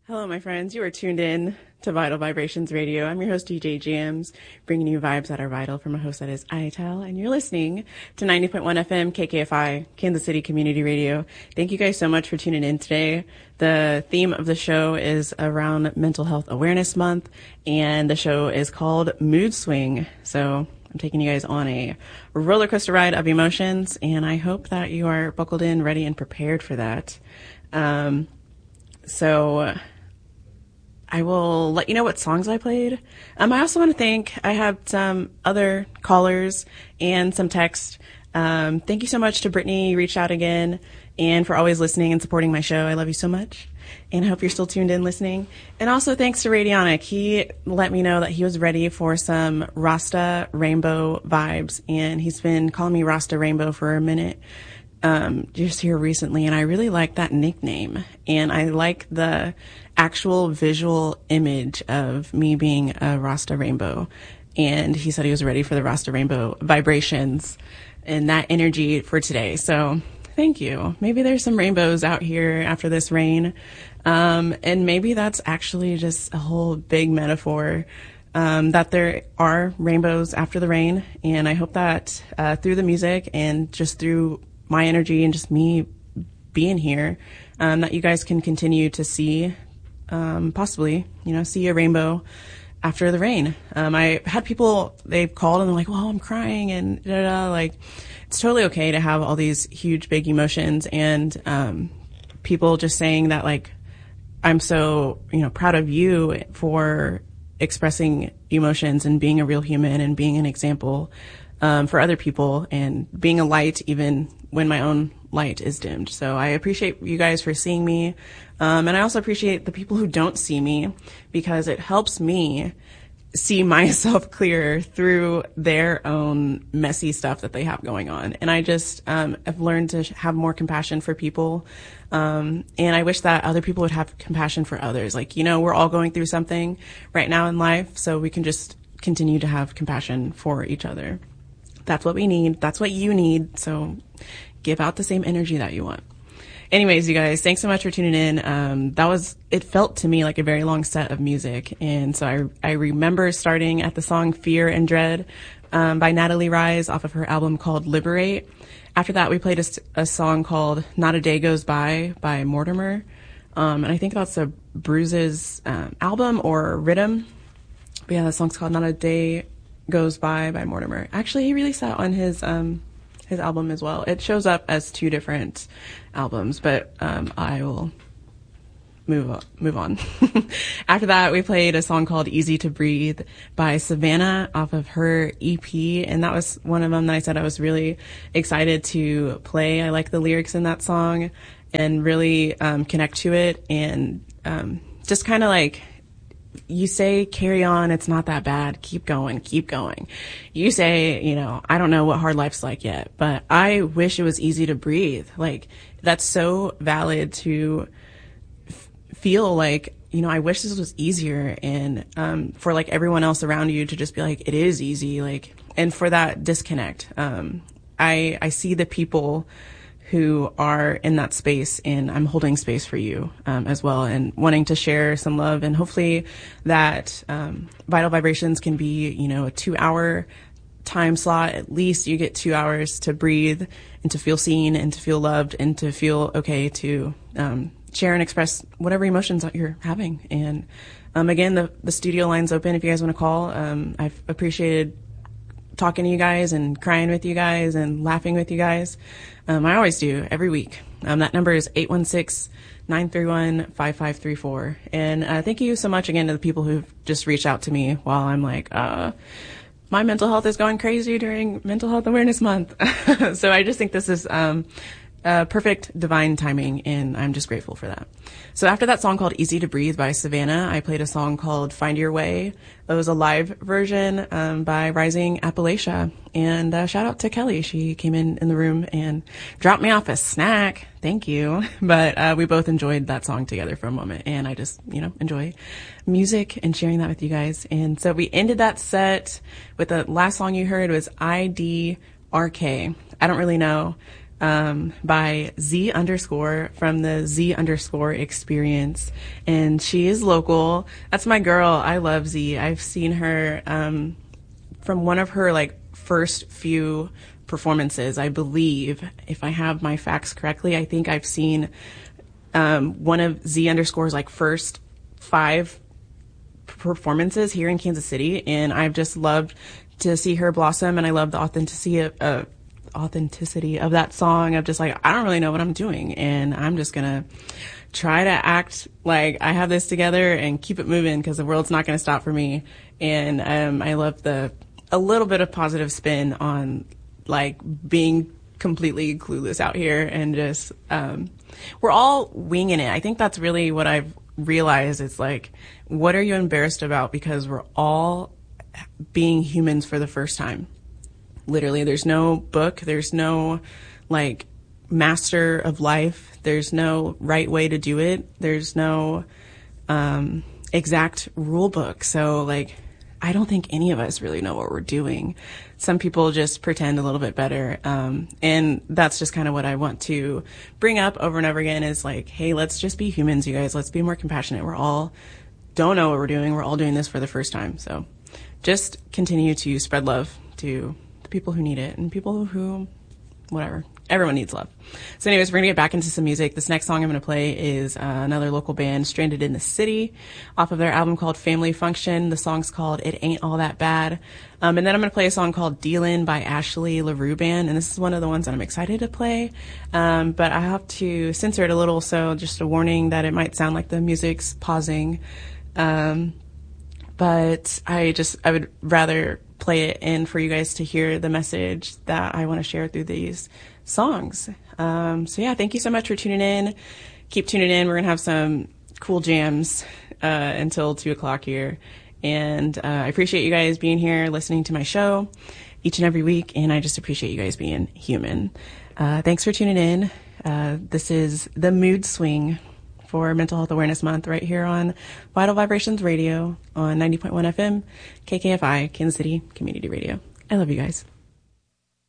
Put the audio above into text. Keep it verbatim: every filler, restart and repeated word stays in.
Hello, my friends. You are tuned in to Vital Vibrations Radio. I'm your host, D J Jams, bringing you vibes that are vital from a host that is Ital, and you're listening to ninety point one F M K K F I, Kansas City Community Radio. Thank you guys so much for tuning in today. The theme of the show is around Mental Health Awareness Month, and the show is called Mood Swing. So I'm taking you guys on a roller coaster ride of emotions, and I hope that you are buckled in, ready, and prepared for that. Um, so... I will let you know what songs I played. Um, I also want to thank, I have some other callers and some text. Um, thank you so much to Brittany. You reached out again, and for always listening and supporting my show. I love you so much, and I hope you're still tuned in listening. And also thanks to Radionic. He let me know that he was ready for some Rasta Rainbow vibes, and he's been calling me Rasta Rainbow for a minute. Um, just here recently, and I really like that nickname, and I like the actual visual image of me being a Rasta Rainbow. And he said he was ready for the Rasta Rainbow vibrations and that energy for today. So thank you. Maybe there's some rainbows out here after this rain. Um, and maybe that's actually just a whole big metaphor, um, that there are rainbows after the rain. And I hope that, uh, through the music and just through my energy and just me being here, um, that you guys can continue to see, um, possibly, you know, see a rainbow after the rain. Um, I had people, they've called and they're like, well, I'm crying and da, da, da. Like, it's totally okay to have all these huge, big emotions, and, um, people just saying that, like, I'm so, you know, proud of you for expressing emotions and being a real human and being an example, um, for other people, and being a light even when my own light is dimmed. So I appreciate you guys for seeing me. Um, and I also appreciate the people who don't see me, because it helps me see myself clearer through their own messy stuff that they have going on. And I just, um, have learned to have more compassion for people. Um, and I wish that other people would have compassion for others. Like, you know, we're all going through something right now in life, so we can just continue to have compassion for each other. That's what we need. That's what you need. So give out the same energy that you want. Anyways, you guys, thanks so much for tuning in. Um, that was, it felt to me like a very long set of music. And so I, I remember starting at the song Fear and Dread, um, by Natalie Rise off of her album called Liberate. After that, we played a, a song called Not a Day Goes By by Mortimer. Um, and I think that's a Bruises, um, album or Rhythm. But yeah, that song's called Not a Day Goes By by Mortimer. Actually, he released that on his, um, his album as well. It shows up as two different albums, but um, I will move on. Move on. After that, we played a song called Easy to Breathe by Savannah off of her E P, and that was one of them that I said I was really excited to play. I like the lyrics in that song and really um, connect to it, and um, just kind of like, you say, carry on, it's not that bad, keep going, keep going. You say, you know, I don't know what hard life's like yet, but I wish it was easy to breathe. Like, that's so valid to f- feel like, you know, I wish this was easier, and um for like everyone else around you to just be like, it is easy, like, and for that disconnect. Um I I see the people who are in that space, and I'm holding space for you um, as well, and wanting to share some love. And hopefully that um, Vital Vibrations can be, you know, a two hour time slot. At least you get two hours to breathe and to feel seen and to feel loved and to feel okay to um, share and express whatever emotions that you're having. And um, again, the, the studio line's open if you guys want to call. Um, I've appreciated talking to you guys and crying with you guys and laughing with you guys. Um, I always do every week. Um, that number is eight one six, nine three one, five five three four. And uh, thank you so much again to the people who've just reached out to me while I'm like, uh, my mental health is going crazy during Mental Health Awareness Month. So I just think this is um, uh, perfect divine timing, and I'm just grateful for that. So after that song called Easy to Breathe by Savannah, I played a song called Find Your Way. It was a live version um, by Rising Appalachia. And uh, shout out to Kelly. She came in in the room and dropped me off a snack. Thank you. But uh, we both enjoyed that song together for a moment. And I just, you know, enjoy music and sharing that with you guys. And so we ended that set with the last song you heard was I D R K. I don't really know um, by Z underscore from the Z underscore experience. And she is local. That's my girl. I love Z. I've seen her um, from one of her like first few performances, I believe, if I have my facts correctly. I think I've seen um, one of Z underscore's like first five performances here in Kansas City, and I've just loved to see her blossom, and I love the authenticity of, uh, authenticity of that song of just like, I don't really know what I'm doing, and I'm just gonna try to act like I have this together and keep it moving because the world's not gonna stop for me. And um, I love the a little bit of positive spin on like being completely clueless out here, and just um, we're all winging it. I think that's really what I've realized. It's like, what are you embarrassed about? Because we're all being humans for the first time. Literally, there's no book, there's no like master of life, there's no right way to do it, there's no um, exact rule book. So like, I don't think any of us really know what we're doing. Some people just pretend a little bit better. Um, and that's just kind of what I want to bring up over and over again is like, hey, let's just be humans, you guys. Let's be more compassionate. We're all don't know what we're doing. We're all doing this for the first time. So just continue to spread love to the people who need it and people who, whatever. Everyone needs love. So anyways, we're going to get back into some music. This next song I'm going to play is uh, another local band, Stranded in the City, off of their album called Family Function. The song's called It Ain't All That Bad. Um, and then I'm going to play a song called Dealin' by Ashley LaRue Band. And this is one of the ones that I'm excited to play. Um, but I have to censor it a little. So just a warning that it might sound like the music's pausing. Um, but I just, I would rather play it in for you guys to hear the message that I want to share through these songs. Um, so yeah, thank you so much for tuning in. Keep tuning in. We're going to have some cool jams, uh, until two o'clock here. And, uh, I appreciate you guys being here, listening to my show each and every week. And I just appreciate you guys being human. Uh, thanks for tuning in. Uh, this is the Mood Swing for Mental Health Awareness Month right here on Vital Vibrations Radio on ninety point one F M, K K F I, Kansas City Community Radio. I love you guys.